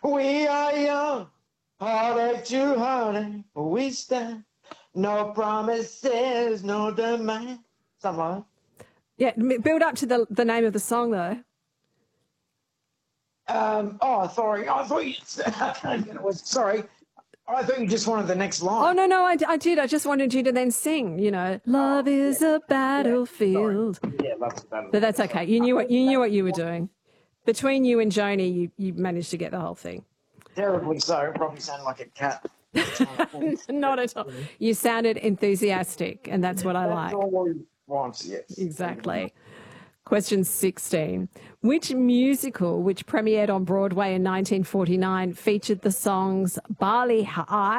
We are young, heartache to heartache, we stand. No promises, no demand. Something like that. Yeah, build up to the name of the song, though. Sorry. I thought you. I can't get it. Sorry. I thought you just wanted the next line. Oh, no, I did. I just wanted you to then sing, love is a battlefield. Yeah, that's better. But that's okay. You knew what you were doing. Between you and Joni, you managed to get the whole thing. Terribly so. It probably sounded like a cat. Not at all. You sounded enthusiastic, and that's what I like. That's all we want, yes. Exactly. Question 16. Which musical, which premiered on Broadway in 1949, featured the songs Bali Ha'i